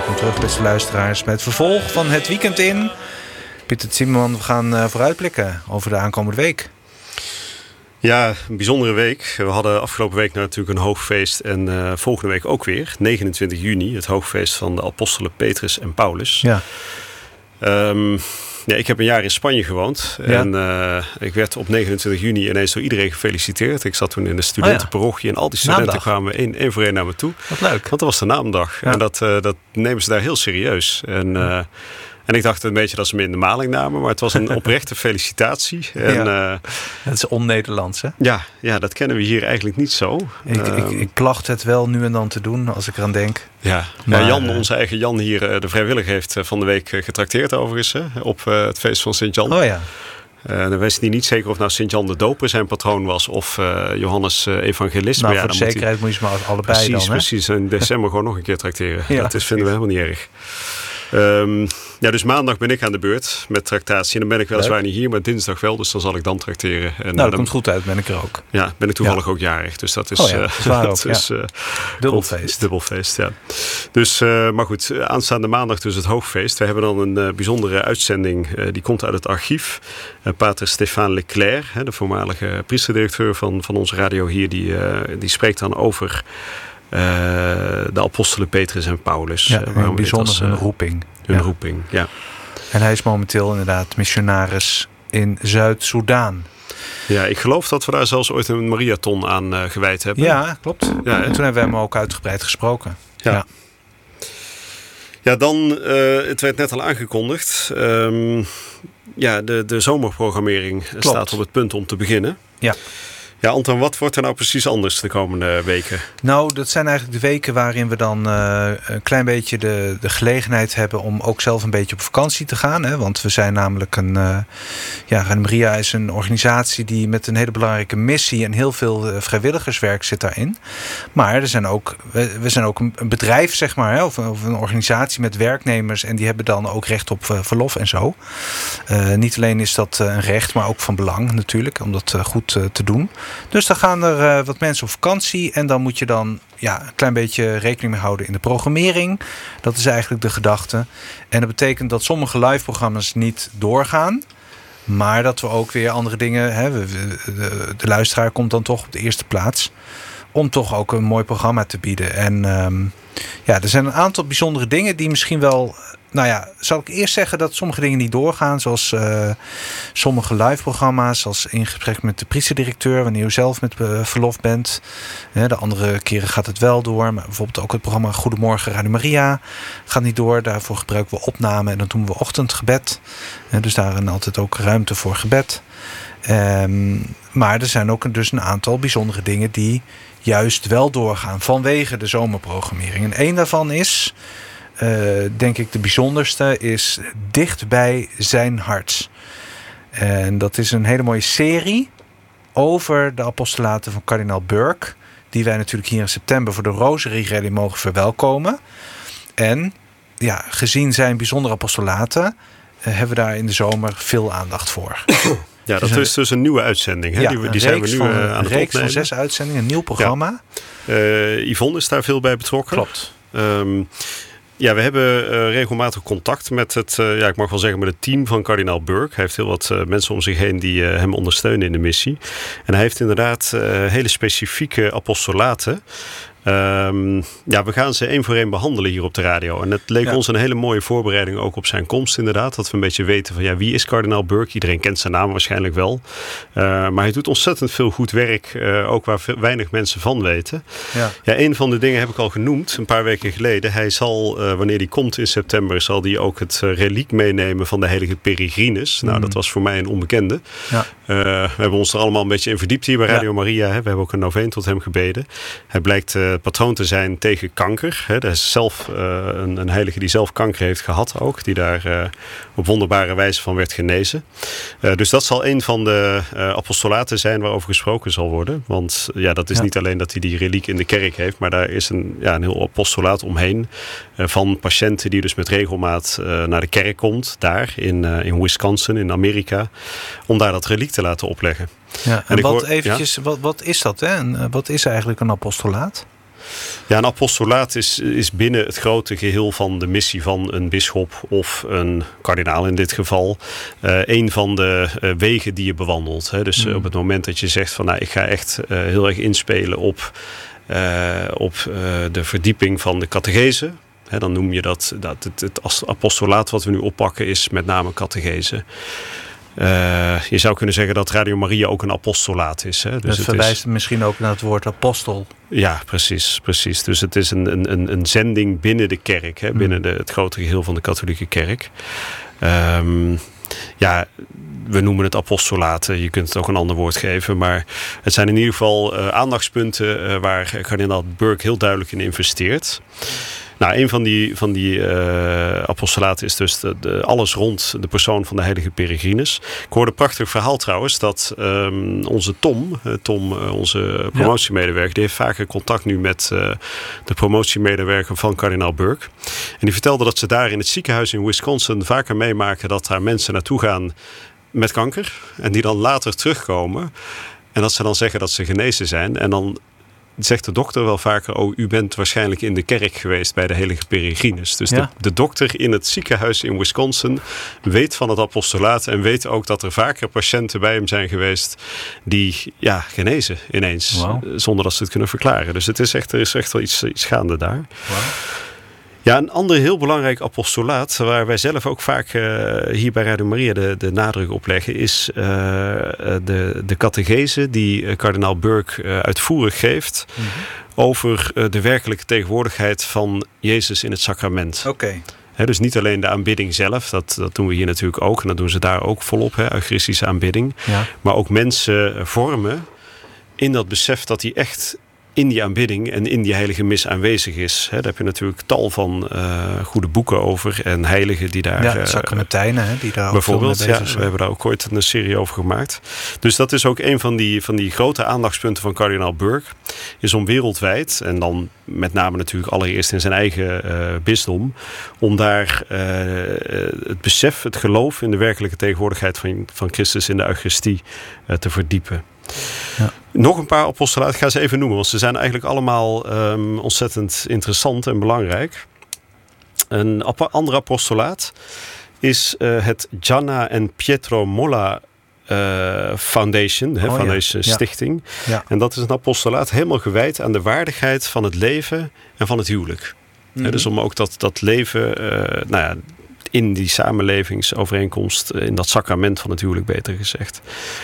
Welkom terug, beste luisteraars, met het vervolg van het weekend in. Pieter Timmerman, we gaan vooruitblikken over de aankomende week. Ja, een bijzondere week. We hadden afgelopen week natuurlijk een hoogfeest en volgende week ook weer, 29 juni, het hoogfeest van de apostelen Petrus en Paulus. Ja. Ja, ik heb een jaar in Spanje gewoond. Ja. En ik werd op 29 juni ineens door iedereen gefeliciteerd. Ik zat toen in de studentenparochie en al die studenten kwamen één voor één naar me toe. Wat leuk. Want dat was de naamdag. Ja. En dat nemen ze daar heel serieus. En ik dacht een beetje dat ze me in de maling namen. Maar het was een oprechte felicitatie. En, dat is on-Nederlands, hè? Ja, dat kennen we hier eigenlijk niet zo. Ik placht het wel nu en dan te doen, als ik eraan denk. Ja, maar Jan, onze eigen Jan hier, de vrijwilliger, heeft van de week getrakteerd overigens. Op het feest van Sint-Jan. Oh ja. Dan wist hij niet zeker of nou Sint-Jan de Doper zijn patroon was of Johannes Evangelist. Nou, maar voor de zekerheid moet je ze maar allebei dan. Precies. In december gewoon nog een keer trakteren. Ja, dat vinden we helemaal niet erg. Dus maandag ben ik aan de beurt met tractatie. En dan ben ik weliswaar niet hier, maar dinsdag wel. Dus dan zal ik dan trakteren. En, dat komt goed uit, ben ik er ook. Ja, ben ik toevallig ook jarig. Dus dat is... dat is dubbelfeest. Dubbelfeest, ja. Dus, maar goed, aanstaande maandag dus het hoogfeest. We hebben dan een bijzondere uitzending. Die komt uit het archief. Pater Stéphane Leclerc, de voormalige priesterdirecteur van onze radio hier. Die spreekt dan over... de apostelen Petrus en Paulus. Ja, een bijzondere roeping. Hun roeping, ja. En hij is momenteel inderdaad missionaris in Zuid-Soedan. Ja, ik geloof dat we daar zelfs ooit een marathon aan gewijd hebben. Ja, klopt. Ja, en toen hebben we hem ook uitgebreid gesproken. Ja, dan, het werd net al aangekondigd. De zomerprogrammering staat op het punt om te beginnen. Ja. Ja, Anton, wat wordt er nou precies anders de komende weken? Nou, dat zijn eigenlijk de weken waarin we dan een klein beetje de gelegenheid hebben om ook zelf een beetje op vakantie te gaan. Hè? Want we zijn namelijk Radio Maria is een organisatie die met een hele belangrijke missie en heel veel vrijwilligerswerk zit daarin. Maar we zijn ook een bedrijf, zeg maar, hè? Of een organisatie met werknemers en die hebben dan ook recht op verlof en zo. Niet alleen is dat een recht, maar ook van belang natuurlijk, om dat goed te doen. Dus dan gaan er wat mensen op vakantie en dan moet je dan een klein beetje rekening mee houden in de programmering. Dat is eigenlijk de gedachte. En dat betekent dat sommige live-programma's niet doorgaan, maar dat we ook weer andere dingen... De luisteraar komt dan toch op de eerste plaats om toch ook een mooi programma te bieden. En er zijn een aantal bijzondere dingen die misschien wel... zal ik eerst zeggen dat sommige dingen niet doorgaan. Zoals sommige live-programma's. Zoals in gesprek met de priesterdirecteur. Wanneer u zelf met verlof bent. De andere keren gaat het wel door. Maar bijvoorbeeld ook het programma Goedemorgen Radio Maria gaat niet door. Daarvoor gebruiken we opname. En dan doen we ochtendgebed. Dus daarin altijd ook ruimte voor gebed. Maar er zijn ook dus een aantal bijzondere dingen die juist wel doorgaan. Vanwege de zomerprogrammering. En één daarvan is... denk ik de bijzonderste is Dicht bij zijn hart. En dat is een hele mooie serie over de apostolaten van kardinaal Burke, die wij natuurlijk hier in september voor de Rosary Rally mogen verwelkomen. En gezien zijn bijzondere apostolaten hebben we daar in de zomer veel aandacht voor. Ja, dat is dus een nieuwe uitzending. Hè? Die zijn we nu aan het opnemen. Een reeks van 6 uitzendingen, een nieuw programma. Yvonne is daar veel bij betrokken. Klopt. We hebben regelmatig contact met ik mag wel zeggen, met het team van kardinaal Burke. Hij heeft heel wat mensen om zich heen die hem ondersteunen in de missie. En hij heeft inderdaad hele specifieke apostolaten. We gaan ze één voor één behandelen hier op de radio. En het leek ons een hele mooie voorbereiding ook op zijn komst inderdaad. Dat we een beetje weten van wie is kardinaal Burke? Iedereen kent zijn naam waarschijnlijk wel. Maar hij doet ontzettend veel goed werk. Ook waar weinig mensen van weten. Een van de dingen heb ik al genoemd een paar weken geleden. Hij zal, wanneer hij komt in september, zal hij ook het reliek meenemen van de heilige Peregrinus. Nou, dat was voor mij een onbekende. We hebben ons er allemaal een beetje in verdiept hier bij Radio Maria. Hè. We hebben ook een noveen tot hem gebeden. Hij blijkt patroon te zijn tegen kanker. Hij is zelf een heilige die zelf kanker heeft gehad ook. Die daar op wonderbare wijze van werd genezen. Dus dat zal een van de apostolaten zijn waarover gesproken zal worden. Want dat is niet alleen dat hij die reliek in de kerk heeft. Maar daar is een heel apostolaat omheen. Van patiënten die dus met regelmaat naar de kerk komt. Daar in Wisconsin in Amerika. Om daar dat reliek te laten opleggen. Ja, en wat is dat? Hè? En wat is eigenlijk een apostolaat? Ja, een apostolaat is binnen het grote geheel van de missie van een bisschop of een kardinaal in dit geval. Een van de wegen die je bewandelt. Hè. Dus op het moment dat je zegt van ik ga echt heel erg inspelen op de verdieping van de catechese. Hè, dan noem je dat het apostolaat wat we nu oppakken is met name catechese. Je zou kunnen zeggen dat Radio Maria ook een apostolaat is. Hè? Dus dat verwijst misschien ook naar het woord apostel. Ja, precies. Dus het is een zending binnen de kerk. Hè? Binnen het grote geheel van de katholieke kerk. We noemen het apostolaat. Je kunt het ook een ander woord geven. Maar het zijn in ieder geval aandachtspunten waar kardinaal Burke heel duidelijk in investeert. Nou, een van die apostolaten is dus alles rond de persoon van de heilige Peregrinus. Ik hoorde een prachtig verhaal trouwens dat onze Tom, onze promotiemedewerker, die heeft vaker contact nu met de promotiemedewerker van kardinaal Burke. En die vertelde dat ze daar in het ziekenhuis in Wisconsin vaker meemaken dat daar mensen naartoe gaan met kanker. En die dan later terugkomen. En dat ze dan zeggen dat ze genezen zijn. En dan zegt de dokter wel vaker, u bent waarschijnlijk in de kerk geweest bij de heilige Peregrinus. Dus de dokter in het ziekenhuis in Wisconsin weet van het apostolaat en weet ook dat er vaker patiënten bij hem zijn geweest die genezen ineens. Wow. Zonder dat ze het kunnen verklaren. Dus er is echt wel iets gaande daar. Wow. Ja, een ander heel belangrijk apostolaat, waar wij zelf ook vaak hier bij Radio Maria de nadruk op leggen, is de catechese die kardinaal Burke uitvoerig geeft over de werkelijke tegenwoordigheid van Jezus in het sacrament. Oké. Dus niet alleen de aanbidding zelf, dat doen we hier natuurlijk ook en dat doen ze daar ook volop, eucharistische aanbidding. Ja. Maar ook mensen vormen in dat besef dat hij echt in die aanbidding en in die heilige mis aanwezig is. Daar heb je natuurlijk tal van goede boeken over en heiligen die daar... Ja, sacramentijnen, die daar ook bijvoorbeeld, veel mee bezig zijn. We hebben daar ook ooit een serie over gemaakt. Dus dat is ook een van die grote aandachtspunten van kardinaal Burke. Is om wereldwijd, en dan met name natuurlijk allereerst in zijn eigen bisdom, om daar het besef, het geloof in de werkelijke tegenwoordigheid van Christus in de Eucharistie te verdiepen. Ja. Nog een paar apostolaten, ik ga ze even noemen, want ze zijn eigenlijk allemaal ontzettend interessant en belangrijk. Een ander apostolaat is het Gianna en Pietro Molla Foundation, Stichting. Ja. En dat is een apostolaat helemaal gewijd aan de waardigheid van het leven en van het huwelijk. Dus om ook dat leven in die samenlevingsovereenkomst, in dat sacrament van het huwelijk beter gezegd.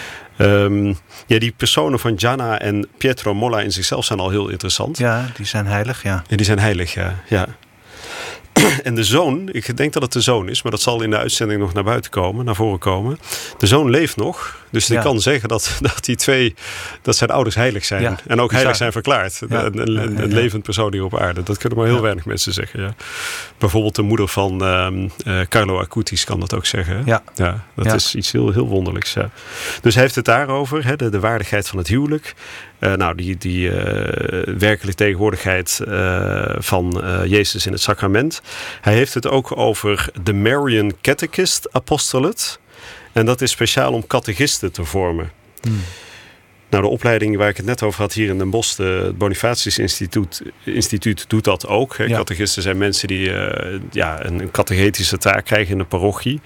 Die personen van Gianna en Pietro Molla in zichzelf zijn al heel interessant. Ja, die zijn heilig, ja. Ja, die zijn heilig, ja. En de zoon, ik denk dat het de zoon is, maar dat zal in de uitzending nog naar voren komen. De zoon leeft nog, dus ik kan zeggen dat die twee, dat zijn ouders heilig zijn. Ja, en ook heilig zijn verklaard. Ja. Een levend persoon hier op aarde. Dat kunnen maar heel weinig mensen zeggen. Ja. Bijvoorbeeld de moeder van Carlo Acutis kan dat ook zeggen. Hè? Ja, dat is iets heel, heel wonderlijks. Ja. Dus hij heeft het daarover, de waardigheid van het huwelijk. Die werkelijke tegenwoordigheid van Jezus in het sacrament. Hij heeft het ook over de Marian Catechist Apostolate. En dat is speciaal om catechisten te vormen. Nou, de opleiding waar ik het net over had hier in Den Bosch, het Bonifatius Instituut doet dat ook. Ja. Catechisten zijn mensen die een catechetische taak krijgen in de parochie.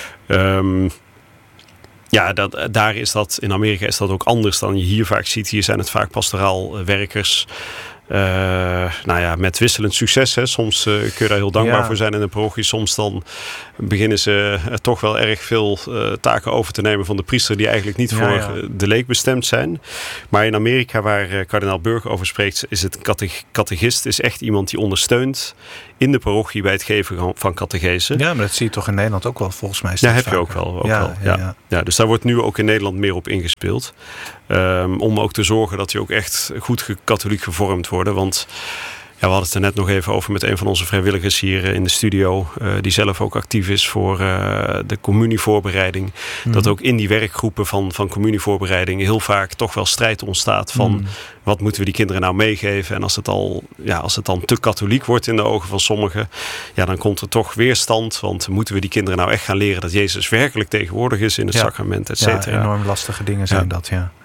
Daar is dat, in Amerika is dat ook anders dan je hier vaak ziet. Hier zijn het vaak pastoraal werkers. Met wisselend succes. Hè. Soms kun je daar heel dankbaar voor zijn in de parochie. Soms dan beginnen ze toch wel erg veel taken over te nemen van de priester die eigenlijk niet voor de leek bestemd zijn. Maar in Amerika, waar kardinaal Burke over spreekt, is het catechist is echt iemand die ondersteunt in de parochie bij het geven van catechese. Ja, maar dat zie je toch in Nederland ook wel volgens mij. Ja, heb je ook wel. Ja, dus daar wordt nu ook in Nederland meer op ingespeeld. Om ook te zorgen dat die ook echt goed katholiek gevormd worden. Want we hadden het er net nog even over met een van onze vrijwilligers hier in de studio. Die zelf ook actief is voor de communievoorbereiding. Dat ook in die werkgroepen van communievoorbereiding heel vaak toch wel strijd ontstaat van wat moeten we die kinderen nou meegeven. En als het dan te katholiek wordt in de ogen van sommigen, dan komt er toch weerstand. Want moeten we die kinderen nou echt gaan leren dat Jezus werkelijk tegenwoordig is in het sacrament, et cetera. Ja, enorm lastige dingen zijn dat, ja.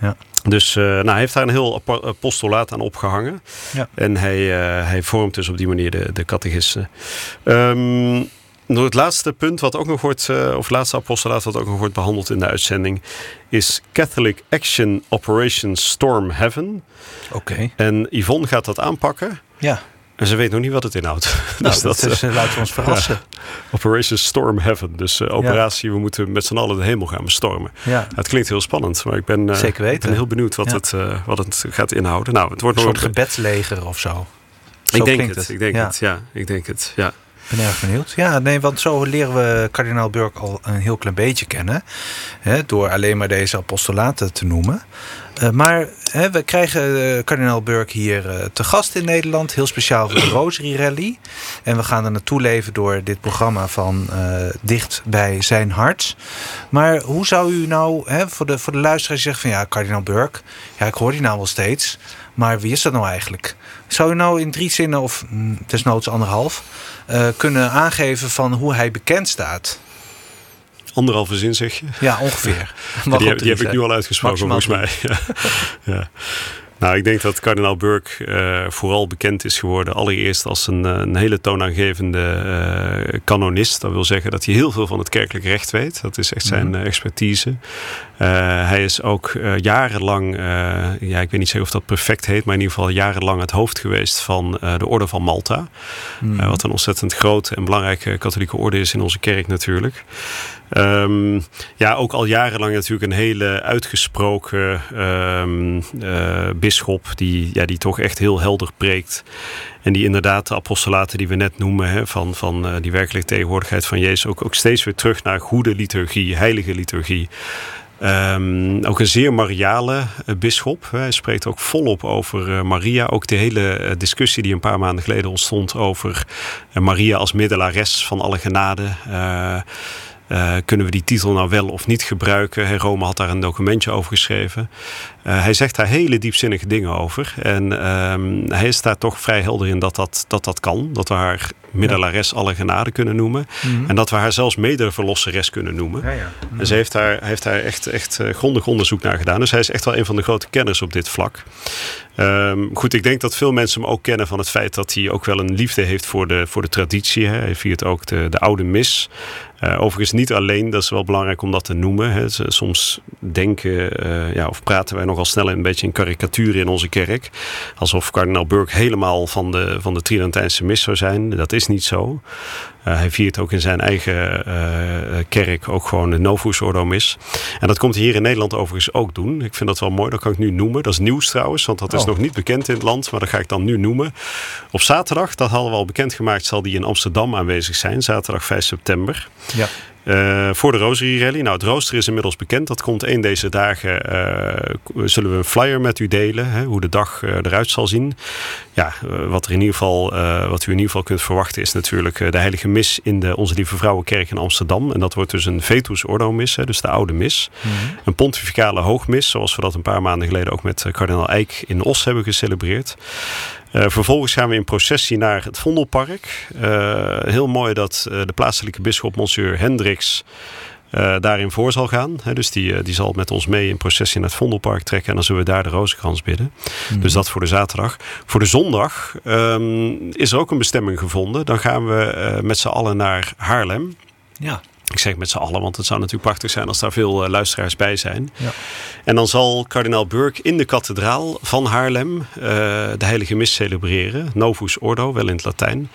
Dus hij heeft daar een heel postulaat aan opgehangen. Ja. En hij vormt dus op die manier de catechisten. Het laatste punt wat ook nog wordt, of het laatste apostolaat wat ook nog wordt behandeld in de uitzending, is Catholic Action Operation Storm Heaven. Oké. En Yvonne gaat dat aanpakken. Ja. En ze weet nog niet wat het inhoudt. Nou, dus laten we ons verrassen. Operation Storm Heaven. Dus operatie, we moeten met z'n allen de hemel gaan bestormen. Ja. Het klinkt heel spannend, maar ik ben heel benieuwd wat het gaat inhouden. Nou, het wordt een soort gebedsleger of zo. Ik denk het. Ik ben erg benieuwd. Ja, nee, want zo leren we kardinaal Burke al een heel klein beetje kennen. Door alleen maar deze apostolaten te noemen. Maar we krijgen kardinaal Burke hier te gast in Nederland. Heel speciaal voor de Rosary Rally. En we gaan er naartoe leven door dit programma van Dicht bij zijn hart. Maar hoe zou u nou, voor de luisteraars zeggen van kardinaal Burke, ik hoor die nou wel steeds. Maar wie is dat nou eigenlijk? Zou u nou in 3 zinnen of desnoods 1,5 kunnen aangeven van hoe hij bekend staat? 1,5 zin zeg je? Ja, ongeveer. Die heb ik nu al uitgesproken volgens mij. Ja. Nou, ik denk dat kardinaal Burke vooral bekend is geworden allereerst als een hele toonaangevende kanonist. Dat wil zeggen dat hij heel veel van het kerkelijk recht weet. Dat is echt zijn expertise. Hij is ook jarenlang, ik weet niet zeker of dat perfect heet, maar in ieder geval jarenlang het hoofd geweest van de Orde van Malta. Wat een ontzettend grote en belangrijke katholieke orde is in onze kerk natuurlijk. Ook al jarenlang natuurlijk een hele uitgesproken bisschop die toch echt heel helder preekt. En die inderdaad de apostolaten die we net noemen, van die werkelijke tegenwoordigheid van Jezus, ook steeds weer terug naar goede liturgie, heilige liturgie. Ook een zeer mariale bisschop. Hij spreekt ook volop over Maria. Ook de hele discussie die een paar maanden geleden ontstond over Maria als middelares van alle genade. Kunnen we die titel nou wel of niet gebruiken? Rome had daar een documentje over geschreven. Hij zegt daar hele diepzinnige dingen over. En hij is daar toch vrij helder in dat kan. Dat we haar middelares alle genade kunnen noemen. Mm-hmm. En dat we haar zelfs mederverlosseres kunnen noemen. Ja. Mm-hmm. En hij heeft daar echt grondig onderzoek naar gedaan. Dus hij is echt wel een van de grote kenners op dit vlak. Goed, ik denk dat veel mensen hem ook kennen van het feit dat hij ook wel een liefde heeft voor de traditie. Hij viert ook de oude mis. Overigens niet alleen, dat is wel belangrijk om dat te noemen. Soms denken of praten wij nogal snel een beetje in karikaturen in onze kerk. Alsof kardinaal Burke helemaal van de Tridentijnse mis zou zijn. Dat is niet zo. Hij viert ook in zijn eigen kerk ook gewoon de Novus Ordo mis. En dat komt hij hier in Nederland overigens ook doen. Ik vind dat wel mooi, dat kan ik nu noemen. Dat is nieuws trouwens, want dat is nog niet bekend in het land. Maar dat ga ik dan nu noemen. Op zaterdag, dat hadden we al bekendgemaakt, zal die in Amsterdam aanwezig zijn. Zaterdag 5 september. Ja. Voor de Rosary Rally. Nou, het rooster is inmiddels bekend. Dat komt een deze dagen. Zullen we een flyer met u delen. Hoe de dag eruit zal zien. Ja, wat u in ieder geval kunt verwachten is natuurlijk de heilige mis in de Onze Lieve Vrouwenkerk in Amsterdam. En dat wordt dus een Vetus Ordo mis. Dus de oude mis. Mm-hmm. Een pontificale hoogmis. Zoals we dat een paar maanden geleden ook met kardinaal Eijk in Os hebben gecelebreerd. Vervolgens gaan we in processie naar het Vondelpark. Heel mooi dat de plaatselijke bisschop Monsieur Hendricks daarin voor zal gaan. Dus die zal met ons mee in processie naar het Vondelpark trekken. En dan zullen we daar de rozenkrans bidden. Mm-hmm. Dus dat voor de zaterdag. Voor de zondag is er ook een bestemming gevonden. Dan gaan we met z'n allen naar Haarlem. Ja. Ik zeg met z'n allen, want het zou natuurlijk prachtig zijn als daar veel luisteraars bij zijn. Ja. En dan zal kardinaal Burke in de kathedraal van Haarlem de heilige mis celebreren. Novus Ordo, wel in het Latijn.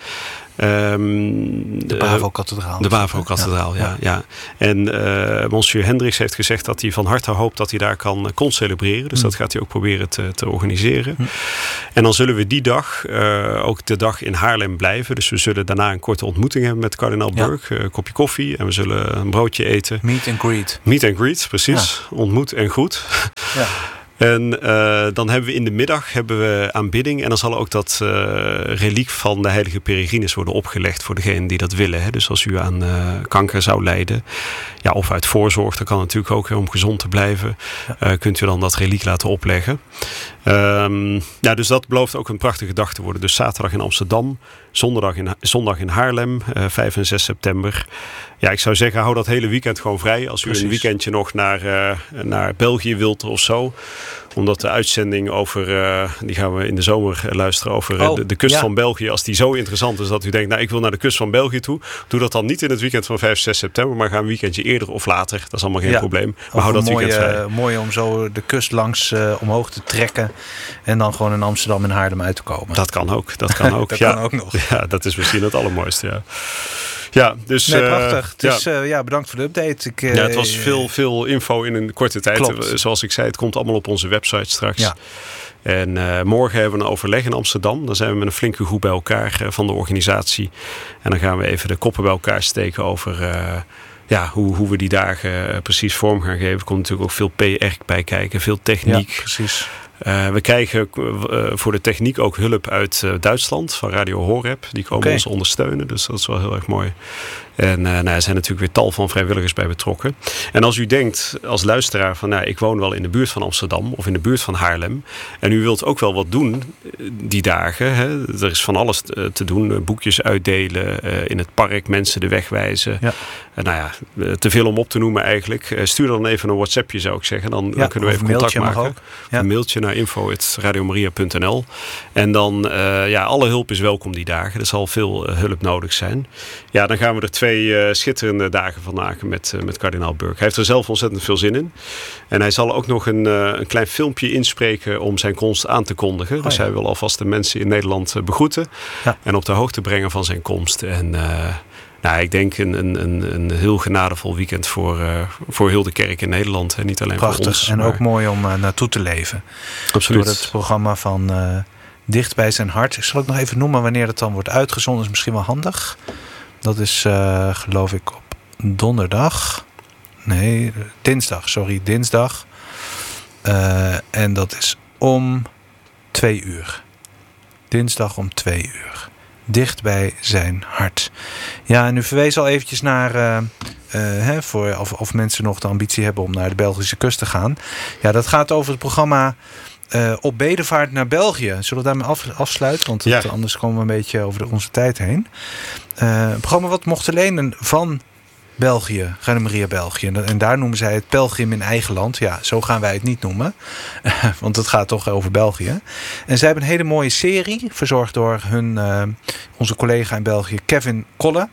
De Bavo-kathedraal. De Bavo-kathedraal, ja. En Monsieur Hendricks heeft gezegd dat hij van harte hoopt dat hij daar kon celebreren. Dus dat gaat hij ook proberen te organiseren. En dan zullen we die dag ook de dag in Haarlem blijven. Dus we zullen daarna een korte ontmoeting hebben met kardinaal Burke. Een kopje koffie en we zullen een broodje eten. Meet and greet. Meet and greet, precies. Ja. Ontmoet en groet. Ja. En dan hebben we in de middag aanbidding. En dan zal ook dat reliek van de heilige Peregrinus worden opgelegd voor degenen die dat willen. Dus als u aan kanker zou lijden, of uit voorzorg, dan kan het natuurlijk ook om gezond te blijven. Kunt u dan dat reliek laten opleggen. Dus dat belooft ook een prachtige dag te worden. Dus zaterdag in Amsterdam, zondag in Haarlem, 5 en 6 september. Ja, ik zou zeggen, hou dat hele weekend gewoon vrij. Als u een weekendje nog naar België wilt of zo. Omdat de uitzending over, die gaan we in de zomer luisteren, over de kust van België. Als die zo interessant is dat u denkt, nou ik wil naar de kust van België toe. Doe dat dan niet in het weekend van 5, 6 september. Maar ga een weekendje eerder of later. Dat is allemaal geen probleem. Maar hou dat weekend vrij. Mooi om zo de kust langs omhoog te trekken. En dan gewoon in Amsterdam en Haarlem uit te komen. Dat kan ook. Dat kan ook. Kan ook nog. Ja, dat is misschien het allermooiste. Ja. Ja, dus, prachtig. Dus bedankt voor de update. Het was veel info in een korte tijd. Klopt. Zoals ik zei, het komt allemaal op onze website straks. Ja. En morgen hebben we een overleg in Amsterdam. Dan zijn we met een flinke groep bij elkaar van de organisatie. En dan gaan we even de koppen bij elkaar steken over hoe we die dagen precies vorm gaan geven. Er komt natuurlijk ook veel PR bij kijken, veel techniek. Ja, precies. We krijgen voor de techniek ook hulp uit Duitsland van Radio Horeb. Die komen ons ondersteunen, dus dat is wel heel erg mooi. En er zijn natuurlijk weer tal van vrijwilligers bij betrokken. En als u denkt als luisteraar van ik woon wel in de buurt van Amsterdam of in de buurt van Haarlem. En u wilt ook wel wat doen die dagen. Hè? Er is van alles te doen. Boekjes uitdelen, in het park mensen de weg wijzen. Ja. Te veel om op te noemen eigenlijk. Stuur dan even een WhatsAppje zou ik zeggen. Dan kunnen we even contact maken. Ook. Ja. Een mailtje naar info@radiomaria.nl. En dan alle hulp is welkom die dagen. Er zal veel hulp nodig zijn. Ja, dan gaan we er 2 schitterende dagen van maken met kardinaal Burke. Hij heeft er zelf ontzettend veel zin in. En hij zal ook nog een klein filmpje inspreken om zijn komst aan te kondigen. Dus hij wil alvast de mensen in Nederland begroeten. Ja. En op de hoogte brengen van zijn komst. En ik denk een heel genadevol weekend voor heel de kerk in Nederland. En niet alleen voor ons. En ook mooi om naartoe te leven. Absoluut. Door het programma van Dicht bij zijn hart. Ik zal ook nog even noemen wanneer het dan wordt uitgezonden. Is misschien wel handig. Dat is geloof ik op donderdag. Nee, dinsdag. En dat is om 2 uur. Dinsdag om 2 uur. Dicht bij zijn hart. Ja, en u verwees al eventjes naar of mensen nog de ambitie hebben om naar de Belgische kust te gaan. Ja, dat gaat over het programma op bedevaart naar België. Zullen we daarmee afsluiten? Want anders komen we een beetje over onze tijd heen. Een programma wat mochten lenen van België, Radio Maria België. En daar noemen zij het pelgrim in eigen land. Ja, zo gaan wij het niet noemen. Want het gaat toch over België. En zij hebben een hele mooie serie, verzorgd door onze collega in België, Kevin Kolle.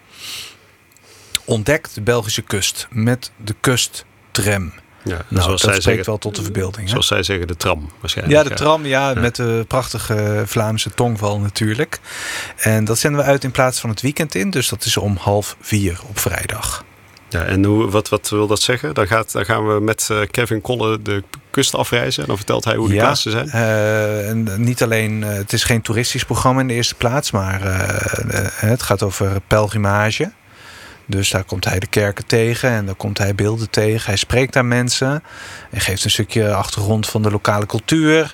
Ontdekt de Belgische kust met de kusttram. Ja, dat spreekt wel tot de verbeelding. Zoals zij zeggen, de tram waarschijnlijk. Ja, de tram, met de prachtige Vlaamse tongval natuurlijk. En dat zenden we uit in plaats van het weekend in. Dus dat is om 3:30 op vrijdag. Ja, en wat wil dat zeggen? Dan gaan we met Kevin Kolle de kust afreizen. En dan vertelt hij hoe die plaatsen zijn. En niet alleen, het is geen toeristisch programma in de eerste plaats. Maar het gaat over pelgrimage. Dus daar komt hij de kerken tegen en daar komt hij beelden tegen. Hij spreekt aan mensen en geeft een stukje achtergrond van de lokale cultuur.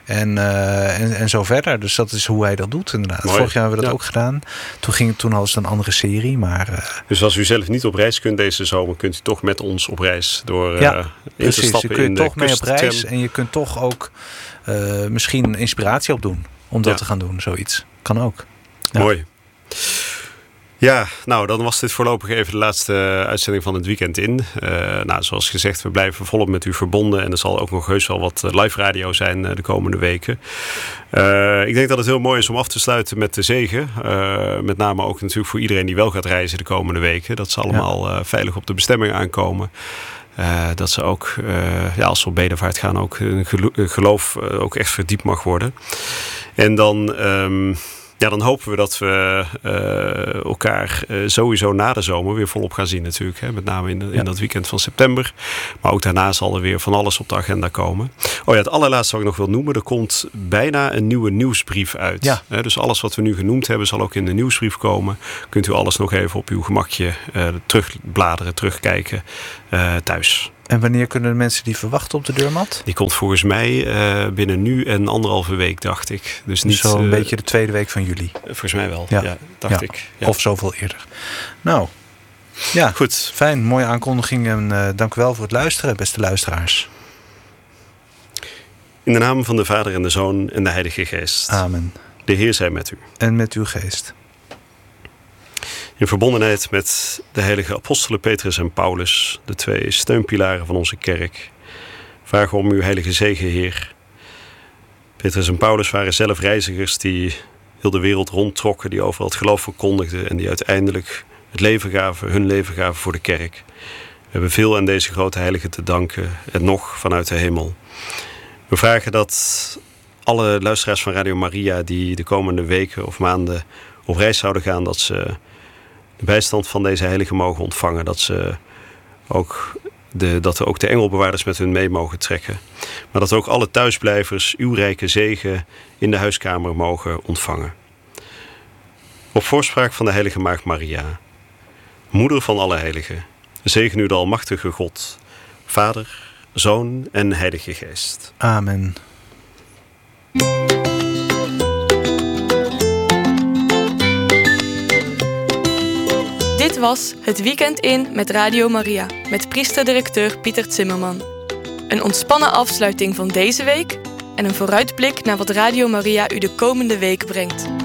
En zo verder. Dus dat is hoe hij dat doet inderdaad. Mooi. Vorig jaar hebben we dat ook gedaan. Toen hadden ze een andere serie. Dus als u zelf niet op reis kunt deze zomer, kunt u toch met ons op reis door in te stappen. Je kunt toch mee op reis kusttram. En je kunt toch ook misschien inspiratie opdoen om dat te gaan doen. Zoiets. Kan ook. Ja. Mooi. Ja, dan was dit voorlopig even de laatste uitzending van het weekend in. Zoals gezegd, we blijven volop met u verbonden. En er zal ook nog heus wel wat live radio zijn de komende weken. Ik denk dat het heel mooi is om af te sluiten met de zegen. Met name ook natuurlijk voor iedereen die wel gaat reizen de komende weken. Dat ze allemaal veilig op de bestemming aankomen. Dat ze ook, als ze op bedevaart gaan, ook hun geloof ook echt verdiept mag worden. En dan hopen we dat we elkaar sowieso na de zomer weer volop gaan zien natuurlijk. Hè? Met name in dat weekend van september. Maar ook daarna zal er weer van alles op de agenda komen. Het allerlaatste wat ik nog wil noemen. Er komt bijna een nieuwe nieuwsbrief uit. Ja. Dus alles wat we nu genoemd hebben zal ook in de nieuwsbrief komen. Kunt u alles nog even op uw gemakje terugbladeren, terugkijken thuis. En wanneer kunnen de mensen die verwachten op de deurmat? Die komt volgens mij binnen nu en 1,5 week, dacht ik. Dus niet zo een beetje de tweede week van juli. Volgens mij wel, dacht ik. Ja. Of zoveel eerder. Nou, ja, goed. Fijn, mooie aankondiging. En dank u wel voor het luisteren, beste luisteraars. In de naam van de Vader en de Zoon en de Heilige Geest. Amen. De Heer zij met u. En met uw geest. In verbondenheid met de heilige apostelen Petrus en Paulus, de 2 steunpilaren van onze kerk, vragen we om uw heilige zegen, Heer, Petrus en Paulus waren zelf reizigers die heel de wereld rondtrokken, die overal het geloof verkondigden en die uiteindelijk het leven gaven, hun leven gaven voor de kerk. We hebben veel aan deze grote heiligen te danken en nog vanuit de hemel. We vragen dat alle luisteraars van Radio Maria die de komende weken of maanden op reis zouden gaan, dat ze de bijstand van deze heiligen mogen ontvangen. Dat er ook de engelbewaarders met hun mee mogen trekken. Maar dat ook alle thuisblijvers uw rijke zegen in de huiskamer mogen ontvangen. Op voorspraak van de heilige maagd Maria, moeder van alle heiligen, zegen u de almachtige God, Vader, Zoon en Heilige Geest. Amen. Dit was Het Weekend in met Radio Maria, met priester-directeur Pieter Zimmerman. Een ontspannen afsluiting van deze week en een vooruitblik naar wat Radio Maria u de komende week brengt.